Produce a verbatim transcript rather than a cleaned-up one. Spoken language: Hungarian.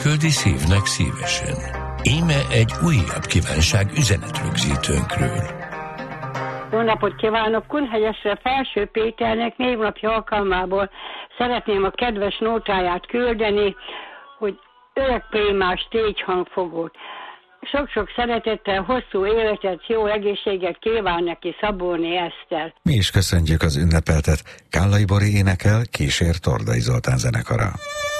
küldi szívnek szívesen. Íme egy újabb kívánság üzenetrögzítőnkről. Jó napot kívánok! Kunhegyesre Felső Péternek névnapja alkalmából szeretném a kedves nótáját küldeni, hogy örökprémás tégyhangfogót. Sok-sok szeretettel, hosszú életet, jó egészséget kíván neki Szabóné Eszter. Mi is köszönjük az ünnepeltet. Kállai Bori énekel, kísér Tordai Zoltán zenekara.